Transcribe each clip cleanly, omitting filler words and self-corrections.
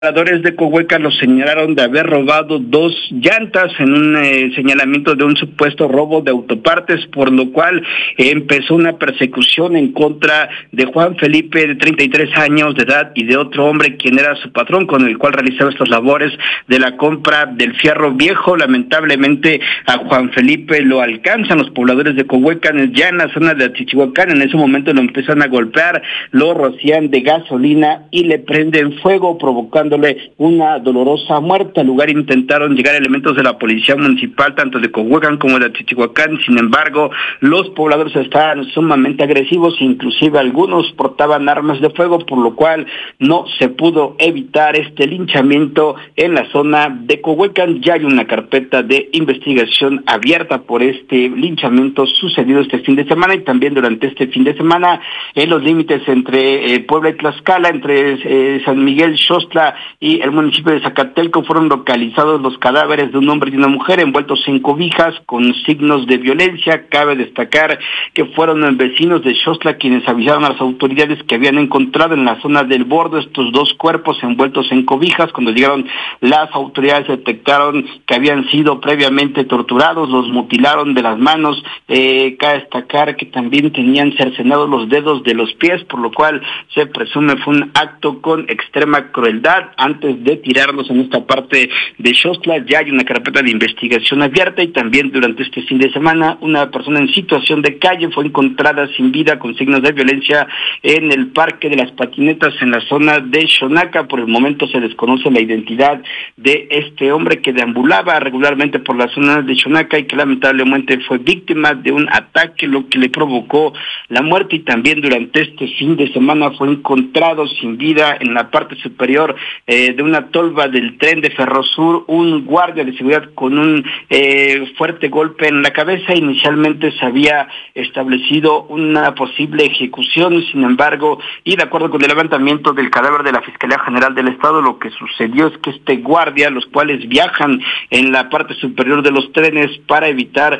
Pobladores de Cohuecan los señalaron de haber robado dos llantas en un señalamiento de un supuesto robo de autopartes, por lo cual empezó una persecución en contra de Juan Felipe, de 33 años de edad, y de otro hombre quien era su patrón, con el cual realizaba estas labores de la compra del fierro viejo. Lamentablemente a Juan Felipe lo alcanzan los pobladores de Cohuecan, ya en la zona de Chichihuacán. En ese momento lo empiezan a golpear, lo rocían de gasolina y le prenden fuego, provocando una dolorosa muerte. Al lugar intentaron llegar elementos de la policía municipal, tanto de Cohuecan como de Chichihuacán. Sin embargo, los pobladores estaban sumamente agresivos, inclusive algunos portaban armas de fuego, por lo cual no se pudo evitar este linchamiento en la zona de Cohuecan. Ya hay una carpeta de investigación abierta por este linchamiento sucedido este fin de semana, y también durante este fin de semana en los límites entre Puebla y Tlaxcala, entre San Miguel, Xostla y el municipio de Zacatelco, fueron localizados los cadáveres de un hombre y una mujer envueltos en cobijas con signos de violencia. Cabe destacar que fueron vecinos de Xostla quienes avisaron a las autoridades que habían encontrado en la zona del Bordo estos dos cuerpos envueltos en cobijas. Cuando llegaron las autoridades detectaron que habían sido previamente torturados, los mutilaron de las manos. Cabe destacar que también tenían cercenados los dedos de los pies, por lo cual se presume fue un acto con extrema crueldad. Antes de tirarlos en esta parte de Xostla, ya hay una carpeta de investigación abierta. Y también durante este fin de semana una persona en situación de calle fue encontrada sin vida con signos de violencia en el Parque de las Patinetas en la zona de Xonaca. Por el momento se desconoce la identidad de este hombre que deambulaba regularmente por la zona de Xonaca y que lamentablemente fue víctima de un ataque, lo que le provocó la muerte. Y también durante este fin de semana fue encontrado sin vida en la parte superior de una tolva del tren de Ferrosur un guardia de seguridad con un fuerte golpe en la cabeza. Inicialmente se había establecido una posible ejecución, sin embargo, y de acuerdo con el levantamiento del cadáver de la Fiscalía General del Estado, lo que sucedió es que este guardia, los cuales viajan en la parte superior de los trenes para evitar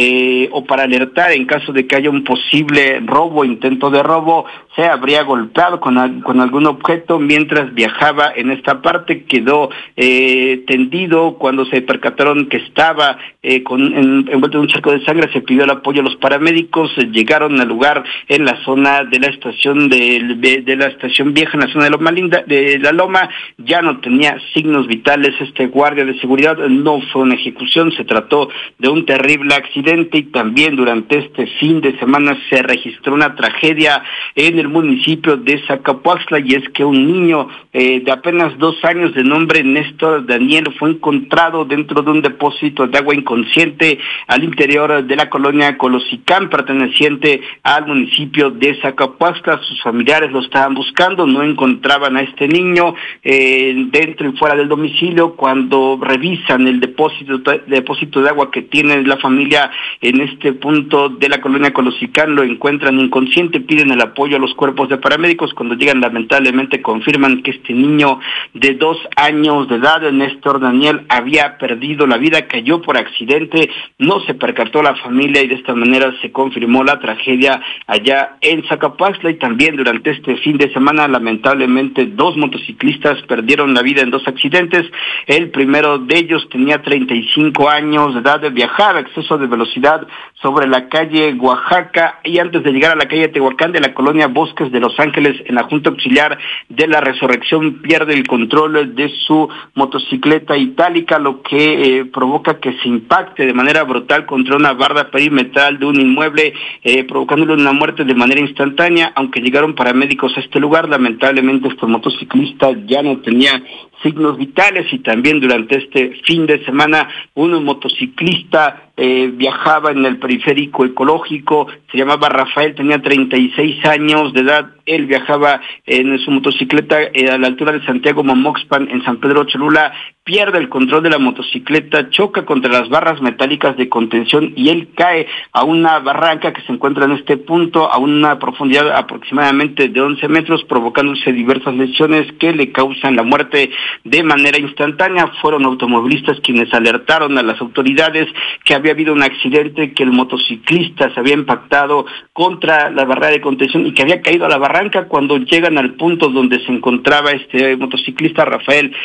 o para alertar en caso de que haya un posible robo, intento de robo, se habría golpeado con algún objeto mientras viajaba en esta parte. Quedó tendido. Cuando se percataron que estaba envuelto en un charco de sangre, se pidió el apoyo a los paramédicos. Llegaron al lugar en la zona de la estación de la estación vieja, en la zona de la Loma. Ya no tenía signos vitales este guardia de seguridad. No fue una ejecución, se trató de un terrible accidente. Y también durante este fin de semana se registró una tragedia en el municipio de Zacapuaxtla, y es que un niño de apenas 2 años de nombre Néstor Daniel fue encontrado dentro de un depósito de agua inconsciente al interior de la colonia Colosicán, perteneciente al municipio de Zacapuaxtla. Sus familiares lo estaban buscando, no encontraban a este niño dentro y fuera del domicilio. Cuando revisan el depósito de agua que tiene la familia en este punto de la colonia Colosicán, lo encuentran inconsciente, piden el apoyo a los cuerpos de paramédicos. Cuando llegan, lamentablemente confirman que este niño de 2 años de edad, Néstor Daniel, había perdido la vida, cayó por accidente. No se percató la familia y de esta manera se confirmó la tragedia allá en Zacapuaxtla. Y también durante este fin de semana, lamentablemente, 2 motociclistas perdieron la vida en 2 accidentes. El primero de ellos tenía 35 años de edad, viajaba a exceso de velocidad sobre la calle Oaxaca, y antes de llegar a la calle Tehuacán de la colonia Bosques de Los Ángeles, en la Junta Auxiliar de la Resurrección, pierde el control de su motocicleta itálica, lo que provoca que se impacte de manera brutal contra una barda perimetral de un inmueble, provocándole una muerte de manera instantánea. Aunque llegaron paramédicos a este lugar, lamentablemente este motociclista ya no tenía signos vitales. Y también durante este fin de semana un motociclista viajaba en el periférico ecológico, se llamaba Rafael, tenía 36 años de edad. Él viajaba en su motocicleta a la altura de Santiago Momoxpan, en San Pedro Cholula, pierde el control de la motocicleta, choca contra las barras metálicas de contención y él cae a una barranca que se encuentra en este punto a una profundidad aproximadamente de 11 metros, provocándose diversas lesiones que le causan la muerte de manera instantánea. Fueron automovilistas quienes alertaron a las autoridades que había había habido un accidente, que el motociclista se había impactado contra la barrera de contención y que había caído a la barranca. Cuando llegan al punto donde se encontraba este motociclista, Rafael